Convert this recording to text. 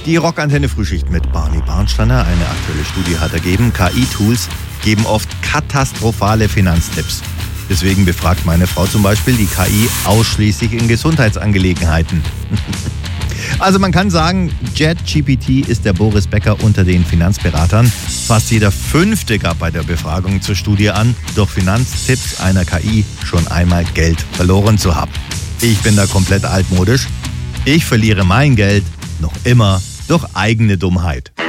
Die Rockantenne Frühschicht mit Barney Barnsteiner. Eine aktuelle Studie hat ergeben, KI-Tools geben oft katastrophale Finanztipps. Deswegen befragt meine Frau zum Beispiel die KI ausschließlich in Gesundheitsangelegenheiten. Also man kann sagen, ChatGPT ist der Boris Becker unter den Finanzberatern. Fast jeder Fünfte gab bei der Befragung zur Studie an, durch Finanztipps einer KI schon einmal Geld verloren zu haben. Ich bin da komplett altmodisch. Ich verliere mein Geld noch immer durch eigene Dummheit.